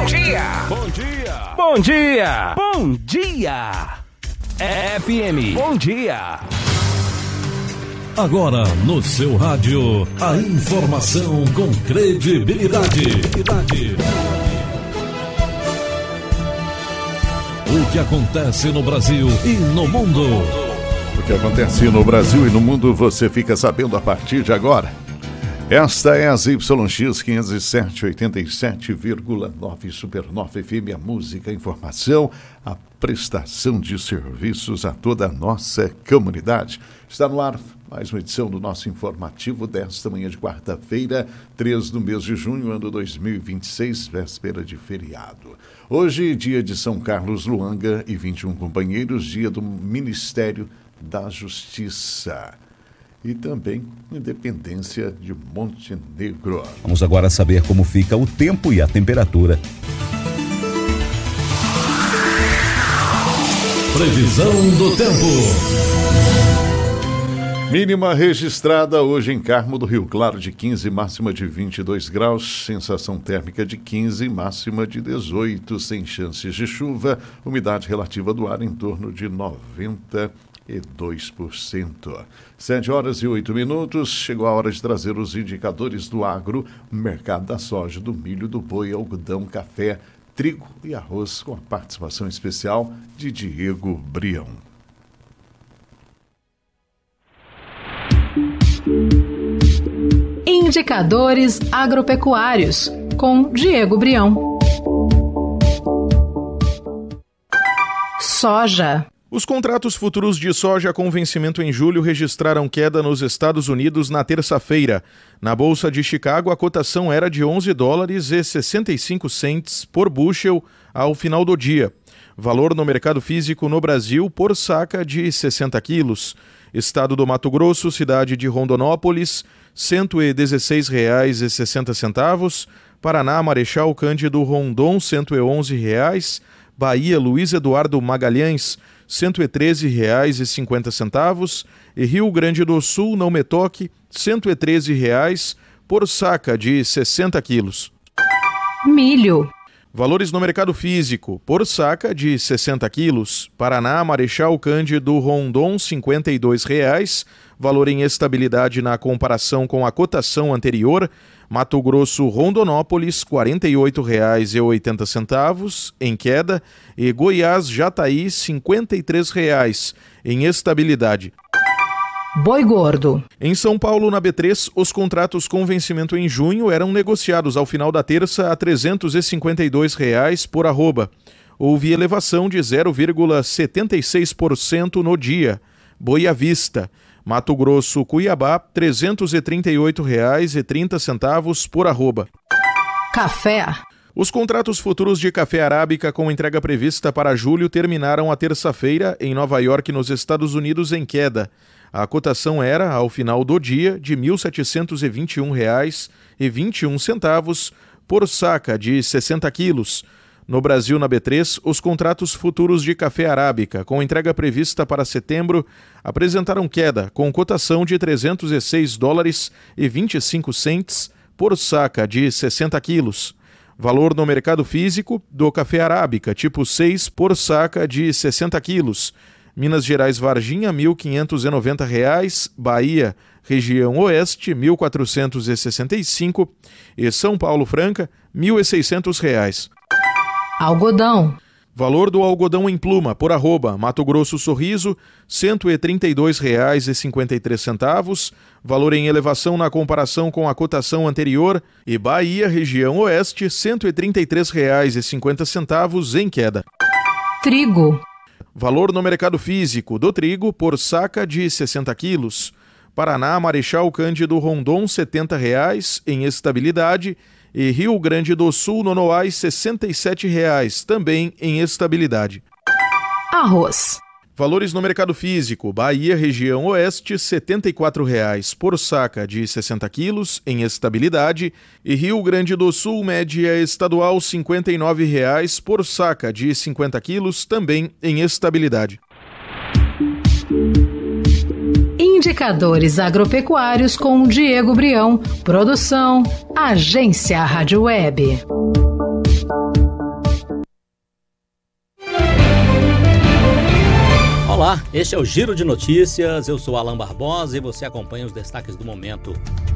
dia. Bom dia. Bom dia. Bom dia. FM. Bom dia. Agora no seu rádio, a informação com credibilidade. O que acontece no Brasil e no mundo. O que acontece no Brasil e no mundo você fica sabendo a partir de agora. Esta é a ZYX 507, 87,9 Supernova FM, a música, a informação, a prestação de serviços a toda a nossa comunidade. Está no ar mais uma edição do nosso informativo desta manhã de quarta-feira, 3 do mês de junho, ano 2026, véspera de feriado. Hoje, dia de São Carlos Luanga e 21 companheiros, dia do Ministério da Justiça. E também independência de Montenegro. Vamos agora saber como fica o tempo e a temperatura. Previsão do tempo. Mínima registrada hoje em Carmo do Rio Claro de 15, máxima de 22 graus, sensação térmica de 15, máxima de 18, sem chances de chuva, umidade relativa do ar em torno de 92%. 7 horas e 8 minutos, chegou a hora de trazer os indicadores do agro, mercado da soja, do milho, do boi, algodão, café, trigo e arroz, com a participação especial de Diego Brião. Indicadores agropecuários, com Diego Brião. Soja. Os contratos futuros de soja com vencimento em julho registraram queda nos Estados Unidos na terça-feira. Na Bolsa de Chicago, a cotação era de $11,65 por bushel ao final do dia. Valor no mercado físico no Brasil por saca de 60 quilos. Estado do Mato Grosso, cidade de Rondonópolis, R$ 116,60. Paraná, Marechal Cândido Rondon, R$ 111,00. Bahia, Luiz Eduardo Magalhães, R$ 113,50. E Rio Grande do Sul, Não Me Toque, R$ 113,00 por saca de 60 quilos. Milho. Valores no mercado físico, por saca de 60 quilos. Paraná, Marechal Cândido Rondon, R$ 52,00. Valor em estabilidade na comparação com a cotação anterior. Mato Grosso, Rondonópolis, R$ 48,80 em queda. E Goiás, Jataí, R$ 53,00 em estabilidade. Boi gordo. Em São Paulo, na B3, os contratos com vencimento em junho eram negociados ao final da terça a R$ 352,00 por arroba. Houve elevação de 0,76% no dia. Boi à vista. Mato Grosso, Cuiabá, R$ 338,30 por arroba. Café. Os contratos futuros de café arábica com entrega prevista para julho terminaram a terça-feira em Nova York, nos Estados Unidos, em queda. A cotação era, ao final do dia, de R$ 1.721,21 por saca de 60 quilos. No Brasil, na B3, os contratos futuros de café arábica, com entrega prevista para setembro, apresentaram queda, com cotação de $306,25 por saca de 60 quilos. Valor no mercado físico do café arábica, tipo 6, por saca de 60 quilos. Minas Gerais, Varginha, R$ 1.590, Bahia, região oeste, R$ 1.465 e São Paulo, Franca, R$ 1.600. Algodão. Valor do algodão em pluma, por arroba, Mato Grosso Sorriso, R$ 132,53. Valor em elevação na comparação com a cotação anterior. E Bahia, região oeste, R$ 133,50 em queda. Trigo. Valor no mercado físico do trigo por saca de 60 quilos. Paraná, Marechal Cândido Rondon, R$ 70,00 em estabilidade. E Rio Grande do Sul, Nonoais, R$ 67,00, também em estabilidade. Arroz. Valores no mercado físico. Bahia, região oeste, R$ 74,00 por saca de 60 quilos, em estabilidade. E Rio Grande do Sul, média estadual, R$ 59,00 por saca de 50 quilos, também em estabilidade. Indicadores agropecuários com Diego Brião. Produção, Agência Rádio Web. Olá, este é o Giro de Notícias, eu sou Alan Barbosa e você acompanha os destaques do momento.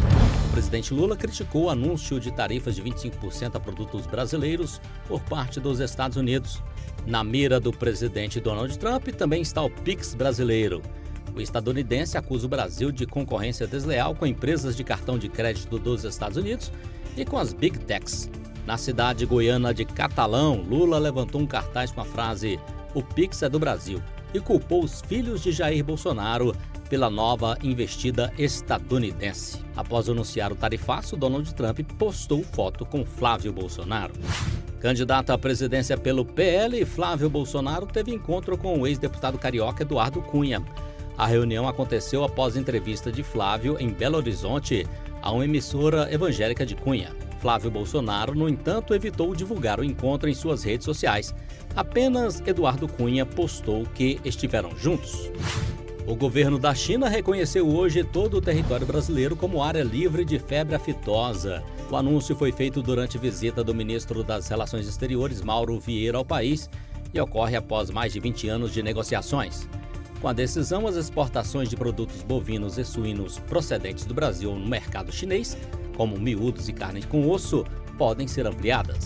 O presidente Lula criticou o anúncio de tarifas de 25% a produtos brasileiros por parte dos Estados Unidos. Na mira do presidente Donald Trump também está o Pix brasileiro. O estadunidense acusa o Brasil de concorrência desleal com empresas de cartão de crédito dos Estados Unidos e com as Big Techs. Na cidade goiana de Catalão, Lula levantou um cartaz com a frase "O Pix é do Brasil" e culpou os filhos de Jair Bolsonaro pela nova investida estadunidense. Após anunciar o tarifaço, Donald Trump postou foto com Flávio Bolsonaro. Candidato à presidência pelo PL, Flávio Bolsonaro teve encontro com o ex-deputado carioca Eduardo Cunha. A reunião aconteceu após entrevista de Flávio em Belo Horizonte a uma emissora evangélica de Cunha. Flávio Bolsonaro, no entanto, evitou divulgar o encontro em suas redes sociais. Apenas Eduardo Cunha postou que estiveram juntos. O governo da China reconheceu hoje todo o território brasileiro como área livre de febre aftosa. O anúncio foi feito durante visita do ministro das Relações Exteriores, Mauro Vieira, ao país e ocorre após mais de 20 anos de negociações. Com a decisão, as exportações de produtos bovinos e suínos procedentes do Brasil no mercado chinês, como miúdos e carnes com osso, podem ser ampliadas.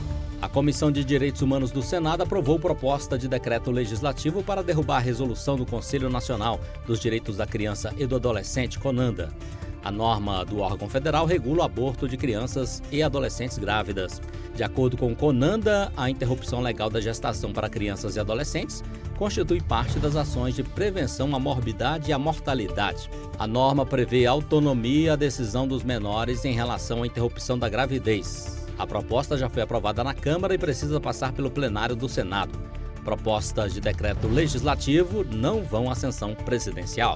A Comissão de Direitos Humanos do Senado aprovou proposta de decreto legislativo para derrubar a resolução do Conselho Nacional dos Direitos da Criança e do Adolescente, CONANDA. A norma do órgão federal regula o aborto de crianças e adolescentes grávidas. De acordo com o CONANDA, a interrupção legal da gestação para crianças e adolescentes constitui parte das ações de prevenção à morbidade e à mortalidade. A norma prevê autonomia à decisão dos menores em relação à interrupção da gravidez. A proposta já foi aprovada na Câmara e precisa passar pelo plenário do Senado. Propostas de decreto legislativo não vão à sanção presidencial.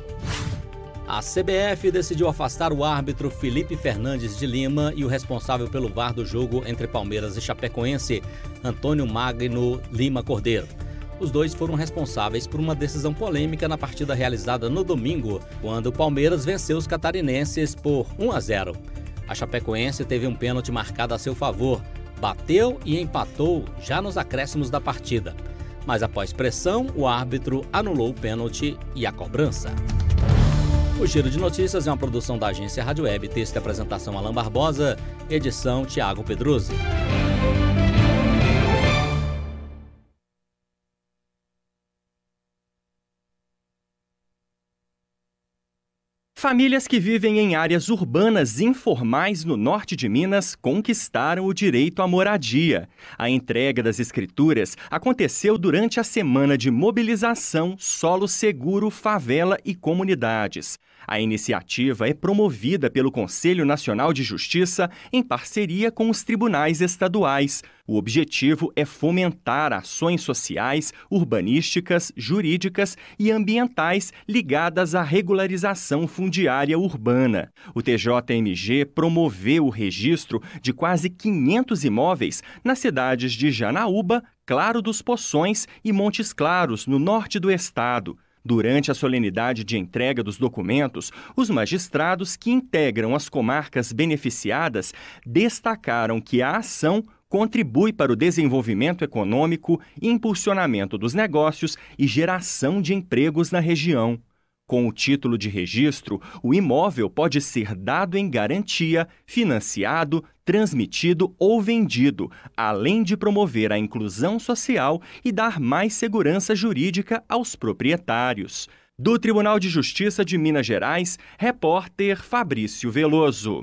A CBF decidiu afastar o árbitro Felipe Fernandes de Lima e o responsável pelo VAR do jogo entre Palmeiras e Chapecoense, Antônio Magno Lima Cordeiro. Os dois foram responsáveis por uma decisão polêmica na partida realizada no domingo, quando o Palmeiras venceu os catarinenses por 1-0. A Chapecoense teve um pênalti marcado a seu favor, bateu e empatou já nos acréscimos da partida. Mas após pressão, o árbitro anulou o pênalti e a cobrança. O Giro de Notícias é uma produção da agência Rádio Web, texto e apresentação Alan Barbosa, edição Tiago Pedruzzi. Famílias que vivem em áreas urbanas informais no norte de Minas conquistaram o direito à moradia. A entrega das escrituras aconteceu durante a semana de mobilização Solo Seguro, Favela e Comunidades. A iniciativa é promovida pelo Conselho Nacional de Justiça em parceria com os tribunais estaduais. O objetivo é fomentar ações sociais, urbanísticas, jurídicas e ambientais ligadas à regularização fundiária urbana. O TJMG promoveu o registro de quase 500 imóveis nas cidades de Janaúba, Claro dos Poções e Montes Claros, no norte do estado. Durante a solenidade de entrega dos documentos, os magistrados que integram as comarcas beneficiadas destacaram que a ação contribui para o desenvolvimento econômico, impulsionamento dos negócios e geração de empregos na região. Com o título de registro, o imóvel pode ser dado em garantia, financiado, transmitido ou vendido, além de promover a inclusão social e dar mais segurança jurídica aos proprietários. Do Tribunal de Justiça de Minas Gerais, repórter Fabrício Veloso.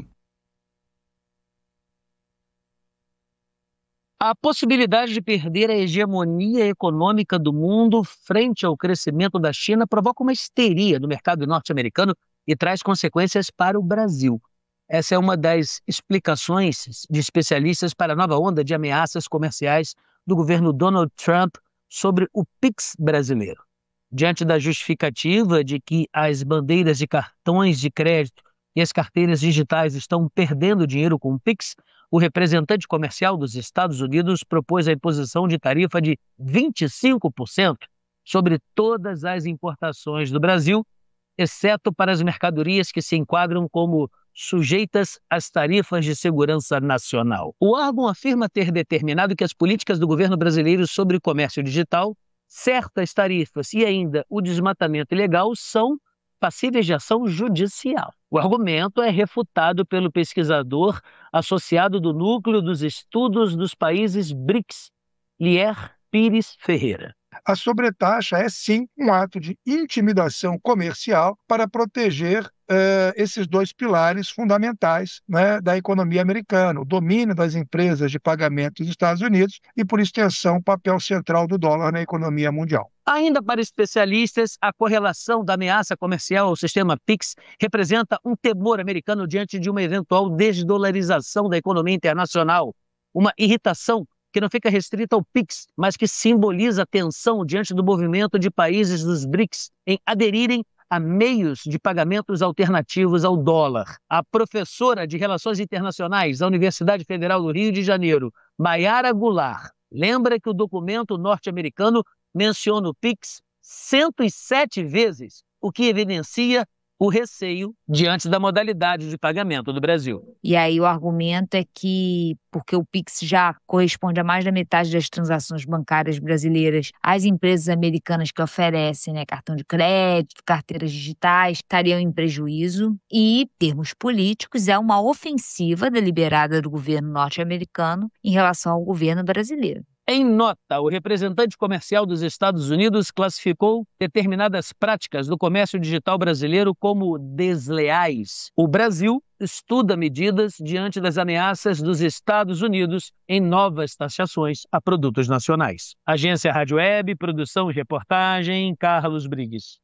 A possibilidade de perder a hegemonia econômica do mundo frente ao crescimento da China provoca uma histeria no mercado norte-americano e traz consequências para o Brasil. Essa é uma das explicações de especialistas para a nova onda de ameaças comerciais do governo Donald Trump sobre o Pix brasileiro. Diante da justificativa de que as bandeiras de cartões de crédito e as carteiras digitais estão perdendo dinheiro com o Pix, o representante comercial dos Estados Unidos propôs a imposição de tarifa de 25% sobre todas as importações do Brasil, exceto para as mercadorias que se enquadram como sujeitas às tarifas de segurança nacional. O órgão afirma ter determinado que as políticas do governo brasileiro sobre o comércio digital certas tarifas e ainda o desmatamento ilegal são passíveis de ação judicial. O argumento é refutado pelo pesquisador associado do Núcleo dos Estudos dos Países BRICS, Lier Pires Ferreira. A sobretaxa é, sim, um ato de intimidação comercial para proteger esses dois pilares fundamentais, né, da economia americana, o domínio das empresas de pagamento dos Estados Unidos e, por extensão, o papel central do dólar na economia mundial. Ainda para especialistas, a correlação da ameaça comercial ao sistema PIX representa um temor americano diante de uma eventual desdolarização da economia internacional, uma irritação que não fica restrita ao PIX, mas que simboliza a tensão diante do movimento de países dos BRICS em aderirem a meios de pagamentos alternativos ao dólar. A professora de Relações Internacionais da Universidade Federal do Rio de Janeiro, Mayara Goulart, lembra que o documento norte-americano menciona o PIX 107 vezes, o que evidencia o receio diante da modalidade de pagamento do Brasil. E aí o argumento é que, porque o PIX já corresponde a mais da metade das transações bancárias brasileiras, as empresas americanas que oferecem, né, cartão de crédito, carteiras digitais, estariam em prejuízo. E, em termos políticos, é uma ofensiva deliberada do governo norte-americano em relação ao governo brasileiro. Em nota, o representante comercial dos Estados Unidos classificou determinadas práticas do comércio digital brasileiro como desleais. O Brasil estuda medidas diante das ameaças dos Estados Unidos em novas taxações a produtos nacionais. Agência Rádio Web, produção e reportagem, Carlos Brigues.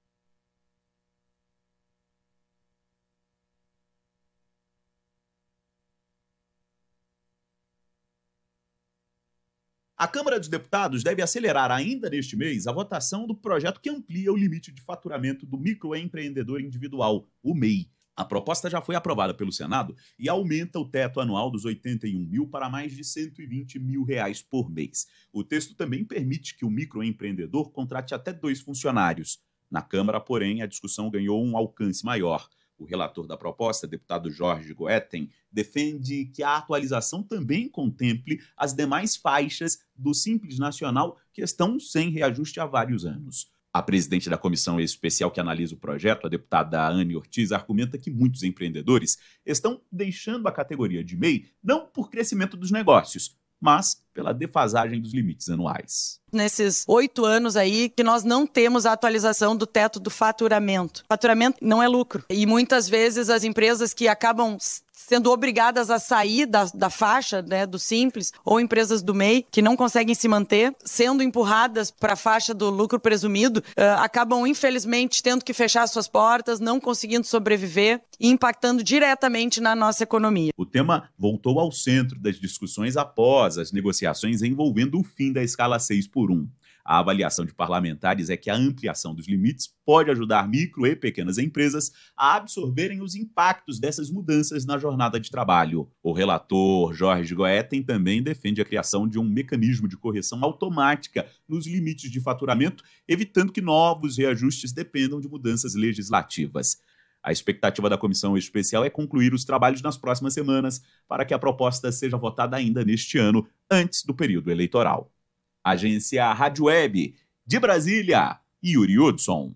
A Câmara dos Deputados deve acelerar ainda neste mês a votação do projeto que amplia o limite de faturamento do microempreendedor individual, o MEI. A proposta já foi aprovada pelo Senado e aumenta o teto anual dos 81 mil para mais de 120 mil reais por mês. O texto também permite que o microempreendedor contrate até 2 funcionários. Na Câmara, porém, a discussão ganhou um alcance maior. O relator da proposta, deputado Jorge Goetten, defende que a atualização também contemple as demais faixas do Simples Nacional que estão sem reajuste há vários anos. A presidente da comissão especial que analisa o projeto, a deputada Anne Ortiz, argumenta que muitos empreendedores estão deixando a categoria de MEI não por crescimento dos negócios, mas pela defasagem dos limites anuais. Nesses 8 anos aí que nós não temos a atualização do teto do faturamento. Faturamento não é lucro. E muitas vezes as empresas que acabam sendo obrigadas a sair da faixa, né, do Simples, ou empresas do MEI que não conseguem se manter, sendo empurradas para a faixa do lucro presumido, acabam infelizmente tendo que fechar suas portas, não conseguindo sobreviver e impactando diretamente na nossa economia. O tema voltou ao centro das discussões após as negociações envolvendo o fim da escala 6x1. A avaliação de parlamentares é que a ampliação dos limites pode ajudar micro e pequenas empresas a absorverem os impactos dessas mudanças na jornada de trabalho. O relator Jorge Goetten também defende a criação de um mecanismo de correção automática nos limites de faturamento, evitando que novos reajustes dependam de mudanças legislativas. A expectativa da comissão especial é concluir os trabalhos nas próximas semanas para que a proposta seja votada ainda neste ano, antes do período eleitoral. Agência Rádio Web, de Brasília, Yuri Hudson.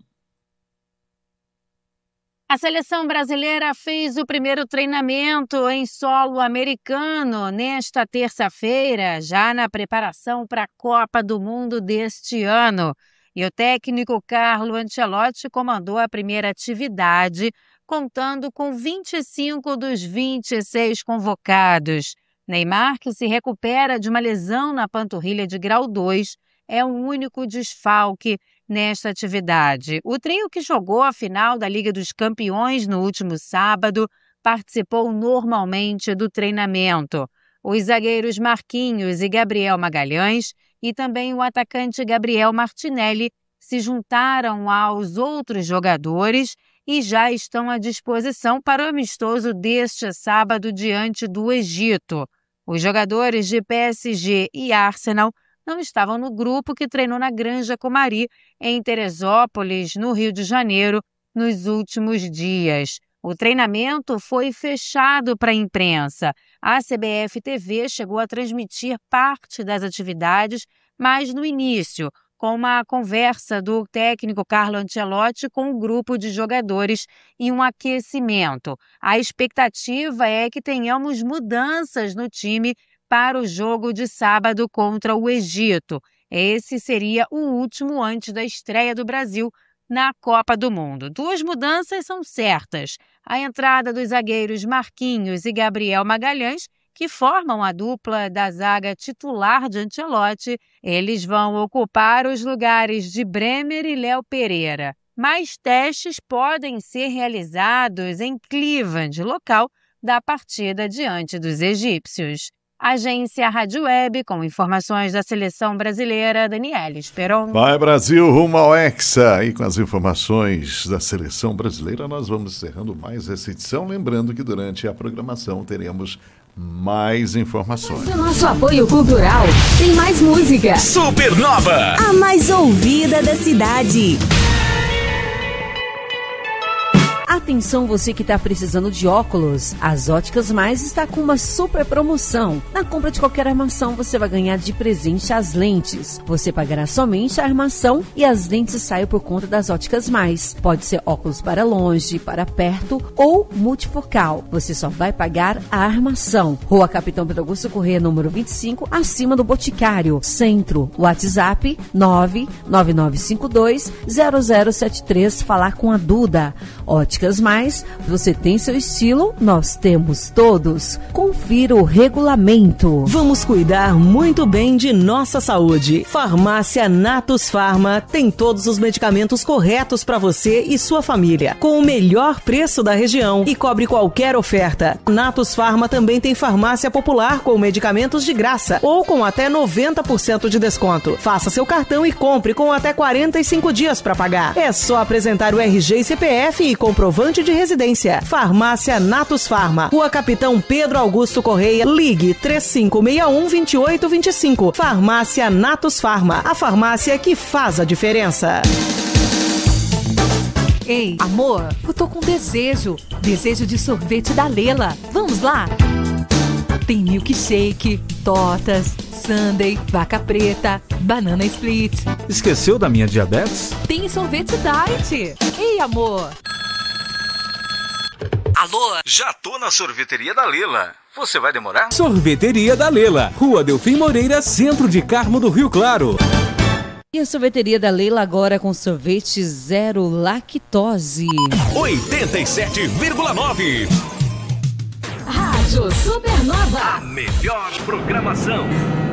A seleção brasileira fez o primeiro treinamento em solo americano nesta terça-feira, já na preparação para a Copa do Mundo deste ano. E o técnico Carlo Ancelotti comandou a primeira atividade, contando com 25 dos 26 convocados. Neymar, que se recupera de uma lesão na panturrilha de grau 2, é o único desfalque nesta atividade. O trio que jogou a final da Liga dos Campeões no último sábado participou normalmente do treinamento. Os zagueiros Marquinhos e Gabriel Magalhães e também o atacante Gabriel Martinelli se juntaram aos outros jogadores e já estão à disposição para o amistoso deste sábado diante do Egito. Os jogadores de PSG e Arsenal não estavam no grupo que treinou na Granja Comari, em Teresópolis, no Rio de Janeiro, nos últimos dias. O treinamento foi fechado para a imprensa. A CBF TV chegou a transmitir parte das atividades, mas no início, com uma conversa do técnico Carlo Ancelotti com o grupo de jogadores e um aquecimento. A expectativa é que tenhamos mudanças no time para o jogo de sábado contra o Egito. Esse seria o último antes da estreia do Brasil na Copa do Mundo. 2 mudanças são certas: a entrada dos zagueiros Marquinhos e Gabriel Magalhães, que formam a dupla da zaga titular de Ancelotti. Eles vão ocupar os lugares de Bremer e Léo Pereira. Mais testes podem ser realizados em Cleveland, local da partida diante dos egípcios. Agência Rádio Web, com informações da seleção brasileira, Daniela Esperon. Vai Brasil, rumo ao Hexa. E com as informações da seleção brasileira, nós vamos encerrando mais essa edição. Lembrando que durante a programação teremos mais informações. No nosso apoio cultural, tem mais música. Supernova, a mais ouvida da cidade. Atenção você que está precisando de óculos, as Óticas Mais está com uma super promoção. Na compra de qualquer armação você vai ganhar de presente as lentes. Você pagará somente a armação e as lentes saem por conta das Óticas Mais. Pode ser óculos para longe, para perto ou multifocal. Você só vai pagar a armação. Rua Capitão Pedro Augusto Corrêa, número 25, acima do Boticário, Centro. WhatsApp 999520073. Falar com a Duda. Óticas Mais, você tem seu estilo, nós temos todos. Confira o regulamento. Vamos cuidar muito bem de nossa saúde. Farmácia Natus Farma tem todos os medicamentos corretos para você e sua família, com o melhor preço da região e cobre qualquer oferta. Natus Farma também tem farmácia popular com medicamentos de graça ou com até 90% de desconto. Faça seu cartão e compre com até 45 dias para pagar. É só apresentar o RG e CPF e comprovante de residência. Farmácia Natus Farma, Rua Capitão Pedro Augusto Correia, ligue 3561-2825. Farmácia Natus Farma, a farmácia que faz a diferença. Ei, amor, eu tô com desejo de sorvete da Lela. Vamos lá? Tem milkshake, tortas, sundae, vaca preta, banana split. Esqueceu da minha diabetes? Tem sorvete diet. Ei, amor. Alô? Já tô na sorveteria da Lela. Você vai demorar? Sorveteria da Lela, Rua Delfim Moreira, centro de Carmo do Rio Claro. E a sorveteria da Leila agora com sorvete zero lactose. 87,9. Rádio Supernova. A melhor programação.